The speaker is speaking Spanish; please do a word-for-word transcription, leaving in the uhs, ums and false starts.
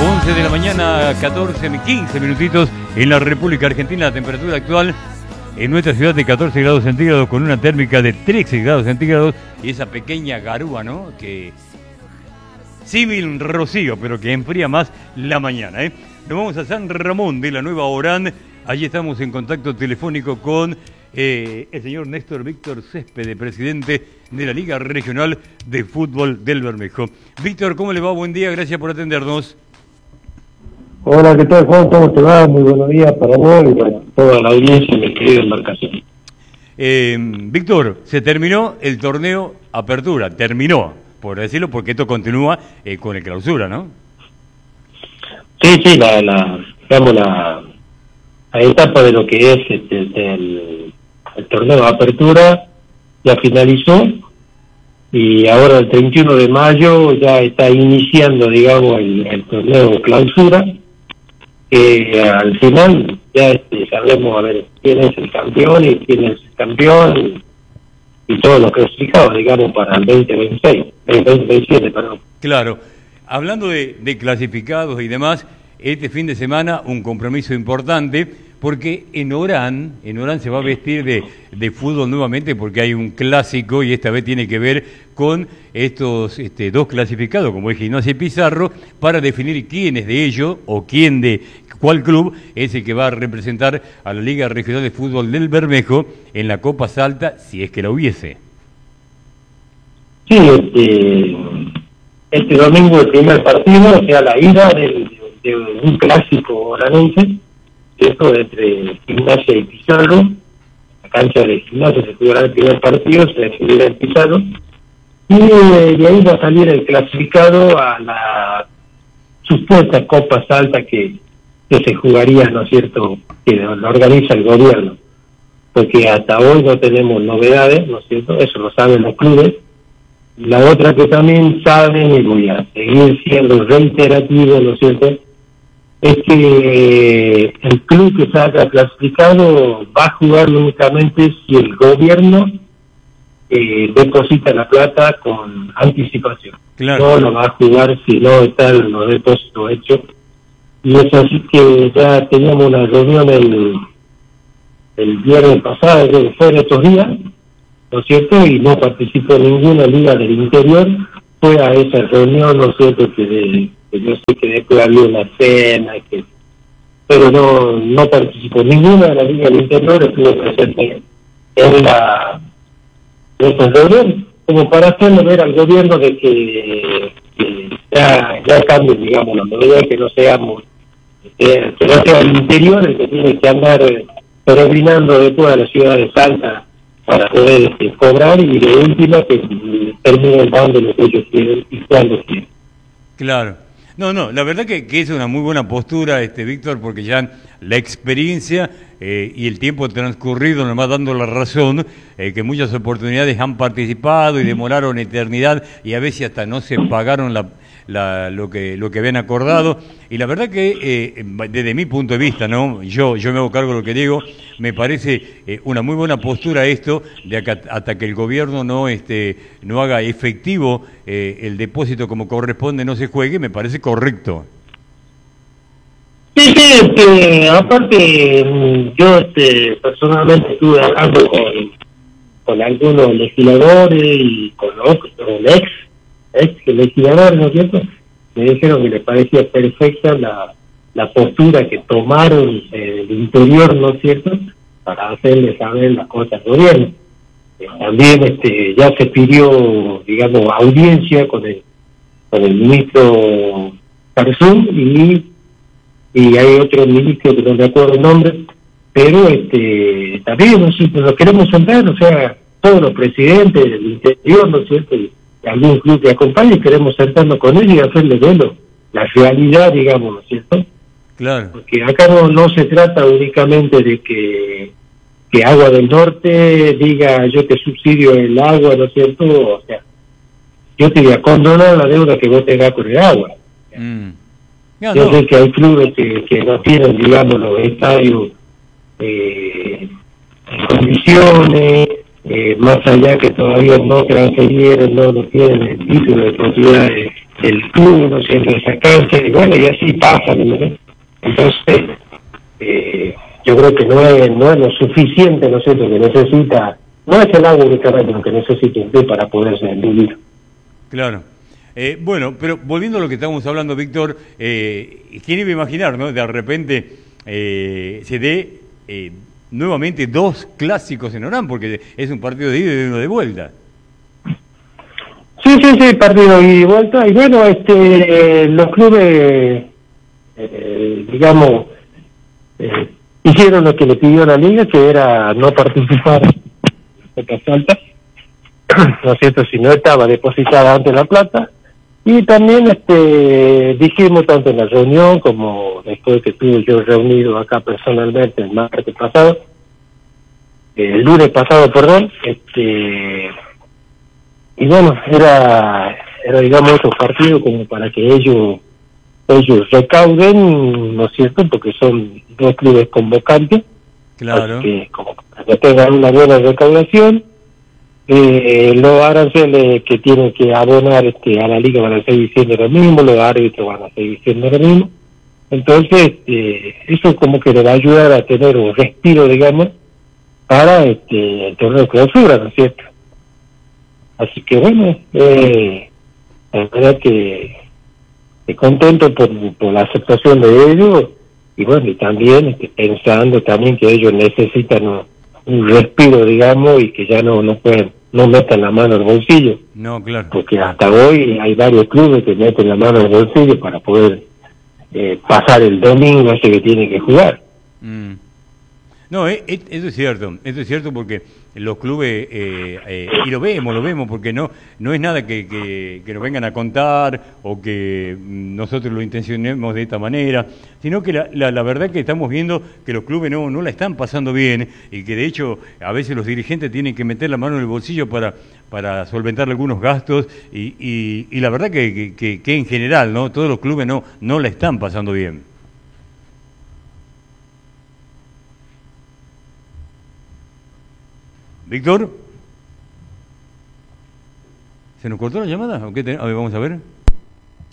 once de la mañana, catorce, quince minutitos en la República Argentina. La temperatura actual en nuestra ciudad de catorce grados centígrados con una térmica de trece grados centígrados y esa pequeña garúa, ¿no? Que símil rocío, pero que enfría más la mañana, ¿eh? Nos vamos a San Ramón de la Nueva Orán. Allí estamos en contacto telefónico con eh, el señor Néstor Víctor Céspedes, presidente de la Liga Regional de Fútbol del Bermejo. Víctor, ¿cómo le va? Buen día, gracias por atendernos. Hola, ¿qué tal, Juan? ¿Cómo te va? Muy buenos días para vos y para toda la audiencia de mi querida embarcación. Eh, Víctor, se terminó el torneo Apertura, terminó, por decirlo, porque esto continúa eh, con el Clausura, ¿no? Sí, sí, la, la, digamos, la, la etapa de lo que es este, el, el torneo de Apertura ya finalizó y ahora el treinta y uno de mayo ya está iniciando, digamos, el, el torneo Clausura. Que al final ya este, sabemos a ver quién es el campeón y quién es el campeón y, y todo lo clasificado, digamos, para el veinte veintiséis, veinte veintisiete, perdón. Claro, hablando de, de clasificados y demás, este fin de semana un compromiso importante porque en Orán, en Orán se va a vestir de, de fútbol nuevamente porque hay un clásico y esta vez tiene que ver con estos este, dos clasificados, como es Gimnasia y Pizarro, para definir quién es de ellos o quién de cuál club es el que va a representar a la Liga Regional de Fútbol del Bermejo en la Copa Salta, si es que la hubiese. Sí, este, este domingo el primer partido, o sea, la ida del, de un clásico oranense, ¿cierto? Entre Gimnasia y Pizarro. La cancha de Gimnasia se jugará el primer partido, se decidirá en Pizarro. Y eh, de ahí va a salir el clasificado a la supuesta Copa Salta que, que se jugaría, ¿no es cierto?, que lo, lo organiza el gobierno. Porque hasta hoy no tenemos novedades, ¿no es cierto?, eso lo saben los clubes. La otra que también saben, y voy a seguir siendo reiterativo, ¿no es cierto?, es que el club que salga clasificado va a jugar únicamente si el gobierno eh, deposita la plata con anticipación. Claro. No lo va a jugar si no están los depósitos hechos. Y es así que ya teníamos una reunión el, el viernes pasado, creo que fue en estos días, ¿no es cierto? Y no participó ninguna liga del interior. Fue a esa reunión, ¿no es cierto?, que de... yo sé que después había una cena, que, pero no no participó ninguna de la Liga del Interior, estuvo presente en la esta reunión, como para hacerle ver al gobierno de que, que ya, ya cambie, digamos, la medida, que no seamos, que, que no sea el interior el que tiene que andar peregrinando de toda la ciudad de Salta para poder este, cobrar, y de última que terminen dando lo que ellos quieren y cuando quieren. Claro. No, no, la verdad que, que es una muy buena postura, este Víctor, porque ya la experiencia eh, y el tiempo transcurrido nos va dando la razón, eh, que muchas oportunidades han participado y demoraron eternidad y a veces hasta no se pagaron la, la, lo que lo que habían acordado. Y la verdad que eh, desde mi punto de vista, no, yo yo me hago cargo de lo que digo, me parece eh, una muy buena postura esto de acá, hasta que el gobierno no este no haga efectivo eh, el depósito como corresponde, no se juegue, me parece correcto. Sí, sí, este, aparte yo este, personalmente estuve hablando con, con algunos legisladores y con los con el ex, ex legislador, ¿no es cierto? Me dijeron que les parecía perfecta la, la postura que tomaron eh, el interior, ¿no es cierto?, para hacerle saber las cosas al gobierno. Eh, también este, ya se pidió, digamos, audiencia con el, con el ministro Tarzún y y hay otro ministro que no me acuerdo el nombre, pero este también nosotros lo queremos sentar, o sea, todos los presidentes del interior, ¿no es cierto?, y algún club que acompañe, queremos sentarnos con ellos y hacerle ver la realidad, digamos, ¿no es cierto? Claro. Porque acá no, no se trata únicamente de que, que Agua del Norte diga yo te subsidio el agua, ¿no es cierto? O sea, yo te voy a condonar la deuda que vos tengas con el agua. Mm. No, Yo no. sé que hay clubes que, que no tienen, digamos, los estadios eh, en condiciones, eh, más allá que todavía no transfirieron, no, no tienen el título de propiedad de, el club, ¿no es cierto?, esa cancha, y bueno, y así pasa, ¿no? Entonces, eh, yo creo que no es, no es lo suficiente, ¿no es cierto?, que necesita, no es el agua únicamente lo que necesita un club para poderse vivir. Claro. Eh, bueno, pero volviendo a lo que estábamos hablando, Víctor, eh, ¿quién iba a imaginar, no? De repente eh, se dé eh, nuevamente dos clásicos en Orán, porque es un partido de ida y uno de vuelta. Sí, sí, sí, partido de ida y vuelta. Y bueno, este, los clubes, eh, digamos, eh, hicieron lo que le pidió la liga, que era no participar en las altas, ¿no es cierto?, si no estaba depositada antes la plata. Y también este dijimos, tanto en la reunión como después que estuve yo reunido acá personalmente el martes pasado, el lunes pasado, perdón, este y bueno, era, era digamos, esos partidos como para que ellos ellos recauden, ¿no es cierto?, porque son dos clubes convocantes, Claro. así que como para que tengan una buena recaudación. Eh, los aranceles que tienen que abonar este, a la liga van a seguir siendo lo mismo, los árbitros van a seguir siendo lo mismo. Entonces, eh, eso como que le va a ayudar a tener un respiro, digamos, para este, el torneo de clausura, ¿no es cierto? Así que bueno, eh, la verdad que estoy contento por, por la aceptación de ellos, y bueno, y también este, pensando también que ellos necesitan un, un respiro, digamos, y que ya no no pueden, no metan la mano al bolsillo. No, claro. Porque hasta hoy hay varios clubes que meten la mano al bolsillo para poder eh, pasar el domingo ese que tienen que jugar. Mm. No, eh, eh, eso es cierto, eso es cierto porque los clubes, eh, eh, y lo vemos, lo vemos, porque no no es nada que, que, que nos vengan a contar o que nosotros lo intencionemos de esta manera, sino que la, la, la verdad que estamos viendo que los clubes no, no la están pasando bien y que de hecho a veces los dirigentes tienen que meter la mano en el bolsillo para, para solventar algunos gastos y, y, y la verdad que, que, que, que en general, ¿no?, todos los clubes no, no la están pasando bien. Víctor, ¿se nos cortó la llamada? ¿O qué te... A ver, vamos a ver.